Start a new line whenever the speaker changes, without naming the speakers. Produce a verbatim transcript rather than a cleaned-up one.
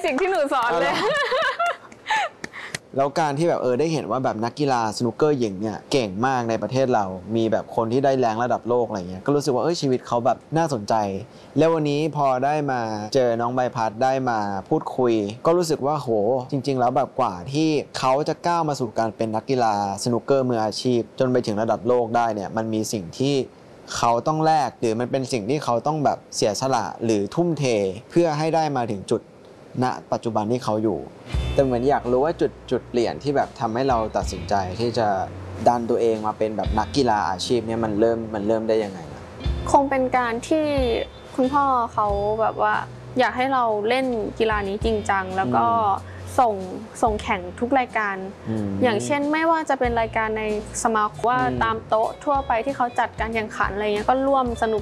สิ่งที่หนูสอนเลย
แล้วการที่แบบเออได้เห็นว่าแบบนักกีฬาสนุกเกอร์หญิงเนี่ยเก่งมากในประเทศเรามีแบบคนที่ได้แรงระดับโลกอะไรเงี้ยก็รู้สึกว่าเออชีวิตเขาแบบน่าสนใจแล้ววันนี้พอได้มาเจอน้องใบพัดได้มาพูดคุยก็รู้สึกว่าโหจริงๆแล้วแบบกว่าที่เขาจะก้าวมาสู่การเป็นนักกีฬาสนุกเกอร์มืออาชีพจนไปถึงระดับโลกได้เนี่ยมันมีสิ่งที่เขาต้องแลกหรือมันเป็นสิ่งที่เขาต้องแบบเสียสละหรือทุ่มเทเพื่อให้ได้มาถึงจุดณปัจจุบันที่เขาอยู่แต่เหมือนอยากรู้ว่าจุดจุดเปลี่ยนที่แบบทำให้เราตัดสินใจที่จะดันตัวเองมาเป็นแบบนักกีฬาอาชีพเนี่ยมันเริ่มมันเริ่มได้ยังไงนะ
คงเป็นการที่คุณพ่อเขาแบบว่าอยากให้เราเล่นกีฬานี้จริงจังแล้วก็ส่งส่งแข่งทุกรายการอย่างเช่นไม่ว่าจะเป็นรายการในสมาคมว่าตามโต๊ะทั่วไปที่เขาจัดการแข่งขันอะไรเงี้ยก็ร่วมสนุก